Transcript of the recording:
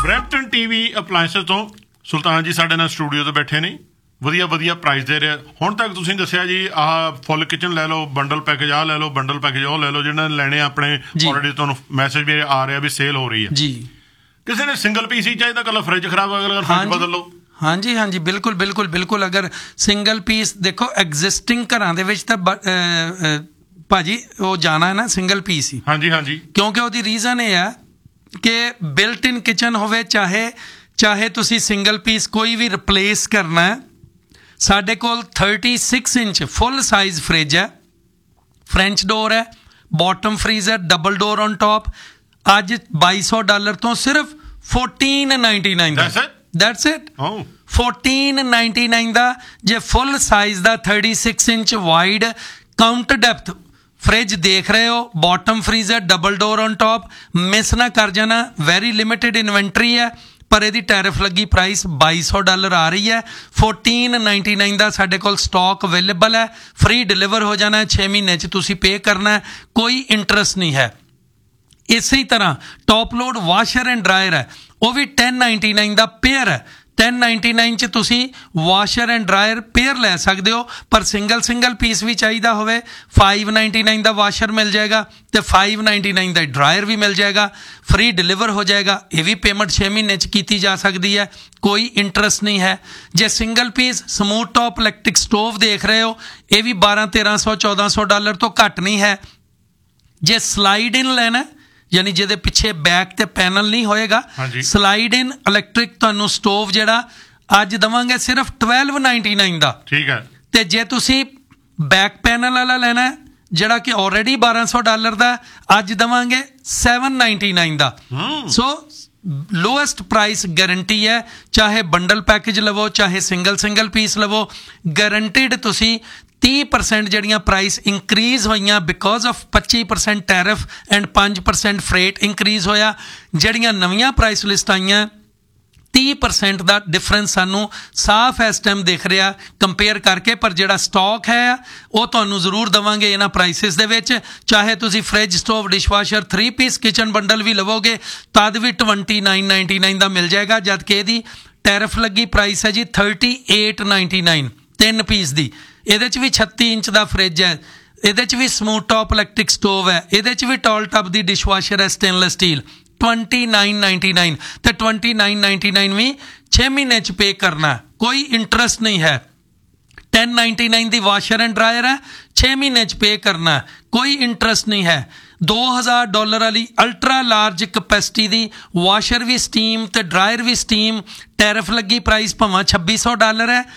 Brampton TV ਅਪਲਾਇੰਸਸ ਤੋਂ ਸੁਲਤਾਨ ਜੀ ਸਾਡੇ ਨਾਲ ਸਟੂਡੀਓ 'ਤੇ ਬੈਠੇ ਨੇ। ਵਧੀਆ ਵਧੀਆ ਪ੍ਰਾਈਸ ਦੇ ਰਿਹਾ। ਹੁਣ ਤੱਕ ਤੁਸੀਂ ਦੱਸਿਆ ਜੀ ਆਹ ਫੁੱਲ ਕਿਚਨ ਲੈ ਲਓ, ਬੰਡਲ ਪੈਕੇਜ ਆਹ ਲੈ ਲਓ, ਬੰਡਲ ਪੈਕੇਜ ਉਹ ਲੈ ਲਓ, ਜਿਹਨਾਂ ਨੇ ਲੈਣੇ ਆਪਣੇ ਆਲਰੇਡੀ ਤੁਹਾਨੂੰ ਮੈਸੇਜ ਵੀ ਆ ਰਿਹਾ ਵੀ ਸੇਲ ਹੋ ਰਹੀ ਹੈ ਜੀ। ਕਿਸੇ ਨੇ ਸਿੰਗਲ ਪੀਸ ਹੀ ਚਾਹੀਦਾ, ਇਕੱਲਾ ਫਰਿੱਜ ਖਰਾਬ ਅਗਰ ਫਰਿੱਜ ਬਦਲ ਲਓ। ਹਾਂਜੀ ਹਾਂਜੀ ਬਿਲਕੁਲ ਬਿਲਕੁਲ ਬਿਲਕੁਲ। ਅਗਰ ਸਿੰਗਲ ਪੀਸ ਦੇਖੋ ਐਗਜ਼ਿਸਟਿੰਗ ਘਰਾਂ ਦੇ ਵਿੱਚ ਤਾਂ ਭਾਜੀ ਉਹ ਜਾਣਾ ਹੈ ਨਾ ਸਿੰਗਲ ਪੀਸ ਹੀ। ਹਾਂਜੀ ਹਾਂਜੀ। ਕਿਉਂਕਿ ਉਹਦੀ ਰੀਜ਼ਨ ਇਹ ਹੈ ਕਿ ਬਿਲਟ ਇਨ ਕਿਚਨ ਹੋਵੇ, ਚਾਹੇ ਤੁਸੀਂ ਸਿੰਗਲ ਪੀਸ ਕੋਈ ਵੀ ਰਿਪਲੇਸ ਕਰਨਾ ਹੈ। ਸਾਡੇ ਕੋਲ 36 ਇੰਚ ਫੁੱਲ ਸਾਈਜ਼ ਫਰਿੱਜ ਹੈ, ਫਰੈਂਚ ਡੋਰ ਹੈ, bottom freezer, double door on ਟॉप। ਅੱਜ $2200 ਤੋਂ ਸਿਰਫ $1499 ਦਾ। That's it. 1499 ਦਾ ਜੇ ਫੁੱਲ ਸਾਈਜ਼ ਦਾ 36 inch wide counter depth fridge ਦੇਖ ਰਹੇ ਹੋ, bottom freezer, double door on ਟॉप। Miss ਨਾ ਕਰ ਜਾਣਾ, ਵੈਰੀ ਲਿਮਿਟਿਡ ਇਨਵੈਂਟਰੀ ਹੈ, ਪਰ ਇਹਦੀ ਟੈਰਿਫ ਲੱਗੀ ਪ੍ਰਾਈਸ $2200 ਆ ਰਹੀ ਹੈ। 1499 ਦਾ ਸਾਡੇ ਕੋਲ ਸਟਾਕ ਅਵੇਲੇਬਲ ਹੈ। ਫ੍ਰੀ ਡਿਲੀਵਰ ਹੋ ਜਾਣਾ, 6 ਮਹੀਨੇ 'ਚ ਤੁਸੀਂ ਪੇ ਕਰਨਾ ਹੈ, ਕੋਈ ਇੰਟਰਸਟ ਨਹੀਂ ਹੈ। ਇਸੇ ਤਰ੍ਹਾਂ top load washer and dryer ਹੈ, ਉਹ ਵੀ 1099 ਦਾ ਪੇਅਰ ਹੈ। 1099 'ਚ ਤੁਸੀਂ ਵਾਸ਼ਰ ਐਂਡ ਡਰਾਇਰ ਪੇਅਰ ਲੈ ਸਕਦੇ ਹੋ, ਪਰ ਸਿੰਗਲ ਪੀਸ ਵੀ ਚਾਹੀਦਾ ਹੋਵੇ 599 ਦਾ ਵਾਸ਼ਰ ਮਿਲ ਜਾਏਗਾ ਅਤੇ 599 ਦਾ ਡਰਾਇਰ ਵੀ ਮਿਲ ਜਾਏਗਾ। ਫ੍ਰੀ ਡਿਲੀਵਰ ਹੋ ਜਾਏਗਾ। ਇਹ ਵੀ ਪੇਮੈਂਟ 6 ਮਹੀਨੇ 'ਚ ਕੀਤੀ ਜਾ ਸਕਦੀ ਹੈ, ਕੋਈ ਇੰਟਰਸਟ ਨਹੀਂ ਹੈ। ਜੇ single piece smooth top electric stove ਦੇਖ ਰਹੇ ਹੋ, ਇਹ ਵੀ $1200 $1400 ਤੋਂ ਘੱਟ ਨਹੀਂ ਹੈ। ਜੇ ਸਲਾਈਡ ਇਨ ਲੈਣਾ ਯਾਨੀ ਜਿਹਦੇ ਪਿੱਛੇ ਬੈਕ ਤੇ ਪੈਨਲ ਨਹੀਂ ਹੋਏਗਾ, ਸਲਾਈਡ ਇਨ ਇਲੈਕਟ੍ਰਿਕ ਤੁਹਾਨੂੰ ਸਟੋਵ ਜਿਹੜਾ ਅੱਜ ਦੇਵਾਂਗੇ ਸਿਰਫ $1299 ਦਾ। ਠੀਕ ਹੈ। ਤੇ ਜੇ ਤੁਸੀਂ ਬੈਕ ਪੈਨਲ ਵਾਲਾ ਲੈਣਾ ਜਿਹੜਾ ਕਿ ਆਲਰੇਡੀ $1200 ਦਾ, ਅੱਜ ਦੇਵਾਂਗੇ $799 ਦਾ। ਸੋ ਲੋਐਸਟ ਪ੍ਰਾਈਸ ਗਾਰੰਟੀ ਹੈ। ਚਾਹੇ ਬੰਡਲ ਪੈਕੇਜ ਲਵੋ, ਚਾਹੇ ਸਿੰਗਲ ਪੀਸ ਲਵੋ, ਗਾਰੰਟਿਡ ਤੁਸੀਂ 30% ਜਿਹੜੀਆਂ ਪ੍ਰਾਈਸ ਇੰਕਰੀਜ਼ ਹੋਈਆਂ because of 25% tariff and 5% fret increase ਹੋਇਆ। ਜਿਹੜੀਆਂ ਨਵੀਆਂ ਪ੍ਰਾਈਸ ਲਿਸਟ ਆਈਆਂ 30% ਦਾ ਡਿਫਰੈਂਸ ਸਾਨੂੰ ਸਾਫ਼ ਇਸ ਟਾਈਮ ਦਿਖ ਰਿਹਾ ਕੰਪੇਅਰ ਕਰਕੇ, ਪਰ ਜਿਹੜਾ ਸਟਾਕ ਹੈ ਉਹ ਤੁਹਾਨੂੰ ਜ਼ਰੂਰ ਦੇਵਾਂਗੇ ਇਹਨਾਂ ਪ੍ਰਾਈਸਿਸ ਦੇ ਵਿੱਚ। ਚਾਹੇ ਤੁਸੀਂ fridge, stove, dishwasher, 3 piece kitchen bundle ਵੀ ਲਵੋਗੇ ਤਦ ਵੀ $2999 ਦਾ ਮਿਲ ਜਾਏਗਾ, ਜਦ ਕਿ ਇਹਦੀ ਟੈਰਿਫ ਲੱਗੀ ਪ੍ਰਾਈਸ ਹੈ ਜੀ $3899 3 ਪੀਸ ਦੀ। ਇਹਦੇ 'ਚ ਵੀ 36 ਇੰਚ ਦਾ ਫਰਿੱਜ ਹੈ, ਇਹਦੇ 'ਚ ਵੀ ਸਮੂਥ ਟੌਪ ਇਲੈਕਟ੍ਰਿਕ ਸਟੋਵ ਹੈ, ਇਹਦੇ 'ਚ ਵੀ ਟਾਲ ਟੱਬ ਦੀ ਡਿਸ਼ਵਾਸ਼ਰ ਹੈ ਸਟੇਨਲੈਸ ਸਟੀਲ। $2999 ਤੇ $2999 ਵੀ 6 ਮਹੀਨੇ 'ਚ ਪੇ ਕਰਨਾ, ਕੋਈ ਇੰਟਰਸਟ ਨਹੀਂ ਹੈ। 1099 ਦੀ ਵਾਸ਼ਰ ਐਂਡ ਡਰਾਇਰ ਹੈ, 6 ਮਹੀਨੇ 'ਚ ਪੇ ਕਰਨਾ, ਕੋਈ ਇੰਟਰਸਟ ਨਹੀਂ ਹੈ। $2000 ਵਾਲੀ ਅਲਟਰਾ ਲਾਰਜ ਕਪੈਸਿਟੀ ਦੀ ਵਾਸ਼ਰ ਵੀ ਸਟੀਮ ਤੇ ਡਰਾਇਰ ਵੀ ਸਟੀਮ, ਟੈਰਿਫ ਲੱਗੀ ਪ੍ਰਾਈਸ ਭਾਵੇਂ $2600 ਹੈ,